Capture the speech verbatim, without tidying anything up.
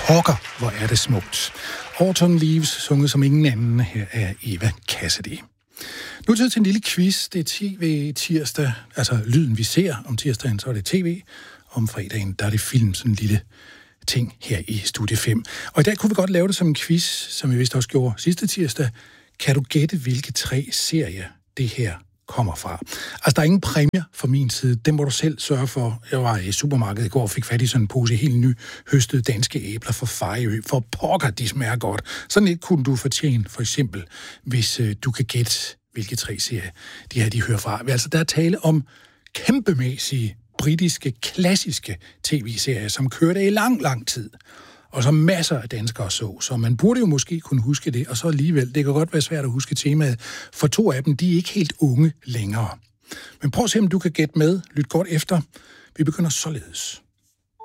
Pokker, hvor er det smukt. Autumn Leaves, sunget som ingen anden her af Eva Cassidy. Nu tid til en lille quiz. Det er tv-tirsdag, altså lyden vi ser om tirsdagen, så er det tv. Om fredagen, der er det film, sådan en lille ting her i Studie fem. Og i dag kunne vi godt lave det som en quiz, som vi vist også gjorde sidste tirsdag. Kan du gætte, hvilke tre serier det her kommer fra? Altså, der er ingen præmier fra min side. Den må du selv sørge for. Jeg var i supermarkedet i går og fik fat i sådan en pose helt ny høstede danske æbler fra Fejø. For pokker, de smager godt. Sådan et kunne du fortjene, for eksempel, hvis øh, du kan gætte, hvilke tre serier de her, de hører fra. Altså, der er tale om kæmpemæssige, britiske, klassiske tv-serier, som kørte i lang, lang tid. Og så masser af danskere så. Så man burde jo måske kunne huske det, og så alligevel, det kan godt være svært at huske temaet, for to af dem, de er ikke helt unge længere. Men prøv at se, om du kan gætte med. Lyt godt efter. Vi begynder således.